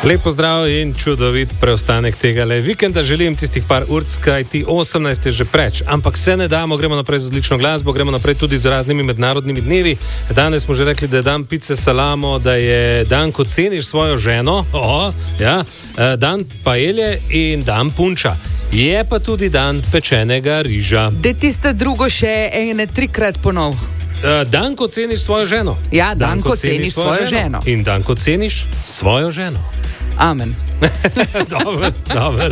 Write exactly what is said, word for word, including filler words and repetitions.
Lepo zdrav in čudovit preostanek tega le vikenda. Želim tistih par urc, kaj ti osemnajst je že preč. Ampak se ne damo, gremo naprej z odlično glasbo, gremo naprej tudi z raznimi mednarodnimi dnevi. Danes smo že rekli, da je dan pice salamo, da je dan, ko ceniš svojo ženo, o, ja, dan paelje in dan punča. Je pa tudi dan pečenega riža. Da tiste drugo še ene trikrat ponov. Dan, ko ceniš svojo ženo. Ja, dan, dan ko, ko ceniš, ceniš svojo, svojo ženo. ženo. In dan, ko ceniš svojo ženo. Amen. Dober, dober.